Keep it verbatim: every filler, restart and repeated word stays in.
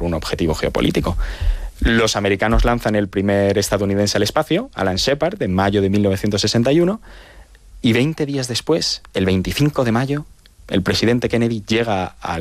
por un objetivo geopolítico. Los americanos lanzan el primer estadounidense al espacio, Alan Shepard, en mayo de mil novecientos sesenta y uno, y veinte días después, el veinticinco de mayo, el presidente Kennedy llega al